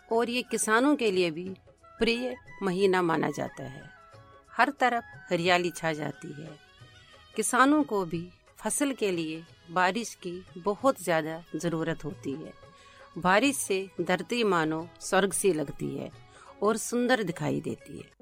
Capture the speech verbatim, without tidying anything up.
और ये किसानों के लिए भी प्रिय महीना माना जाता है। हर तरफ हरियाली छा जाती है। किसानों को भी फसल के लिए बारिश की बहुत ज़्यादा ज़रूरत होती है। बारिश से धरती मानो स्वर्ग सी लगती है और सुंदर दिखाई देती है।